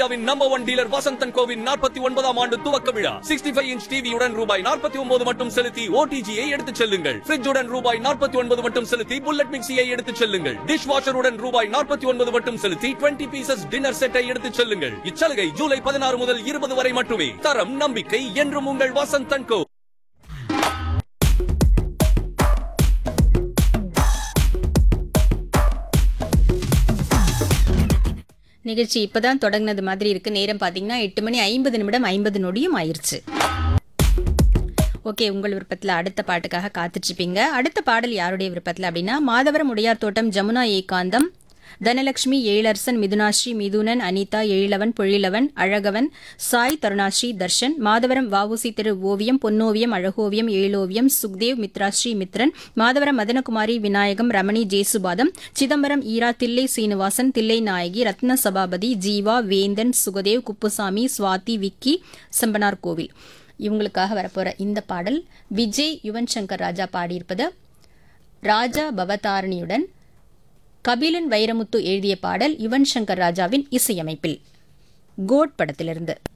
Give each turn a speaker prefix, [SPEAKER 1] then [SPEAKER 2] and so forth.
[SPEAKER 1] இந்தியாவின் number 1 dealer Vasanthan CoWIN 49ஆம் ஆண்டு துவக்க விழா. 65 இன்ச் டிவியுடன் ரூபாய் 49 மட்டும் செலுத்தி ஓடிஜியை எடுத்துச் செல்லுங்கள். ஃபிரிட்ஜுடன் ரூபாய் 49 மட்டும் செலுத்தி புல்லட் மிக்சியை எடுத்துச் செல்லுங்கள். டிஷ் வாஷருடன் ரூபாய் 49 மட்டும் செலுத்தி 20 பீசஸ் டின்னர் செட்டை எடுத்துச் செல்லுங்கள். இச்சலுகை ஜூலை 16 முதல் 20 வரை மட்டுமே. தரம் நம்பிக்கை என்றும் உங்கள் வசந்தன் கோ.
[SPEAKER 2] நிகழ்ச்சி இப்பதான் தொடங்கினது மாதிரி இருக்கு. நேரம் பாத்தீங்கன்னா 8:50 ஆயிருச்சு. ஓகே, உங்கள் விருப்பத்தில் அடுத்த பாட்டுக்காக காத்துட்டு இருப்பீங்க. அடுத்த பாடல் யாருடைய விருப்பத்தில் அப்படின்னா, மாதவரம் உடையார் தோட்டம் ஜமுனா ஏகாந்தம், தனலட்சுமி, எழிலரசன், மிதுனாஸ்ரீ, மிதுனன், அனிதா, எழிலவன், பொழிலவன், அழகவன், சாய், தருணாஸ்ரீ, தர்ஷன், மாதவரம் வஉசி திரு ஓவியம், பொன்னோவியம், அழகோவியம், எழிலோவியம், சுக்தேவ், மித்ராஸ்ரீ, மித்ரன், மாதவரம் மதனகுமாரி, விநாயகம், ரமணி, ஜேசுபாதம், சிதம்பரம் ஈரா, தில்லை சீனிவாசன், தில்லை நாயகி, ரத்ன சபாபதி, ஜீவா, வேந்தன், சுகதேவ், குப்புசாமி, சுவாதி, விக்கி, செம்பனார் கோவில். இவங்களுக்காக வரப்போற இந்த பாடல் விஜய் யுவன் சங்கர் ராஜா பாடியிருப்பது ராஜா பவதாரணியுடன் கபிலன் வைரமுத்து எழுதிய பாடல் யுவன் சங்கர் ராஜாவின் இசையமைப்பில் கோட் படத்திலிருந்து.